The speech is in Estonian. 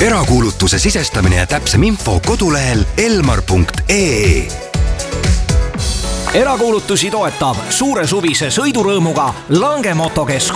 erakuulutuse sisestamine ja täpsem info kodulehel elmar.ee. Erakuulutusi toetab suure suvise sõidurõõmuga Langemotokeskus.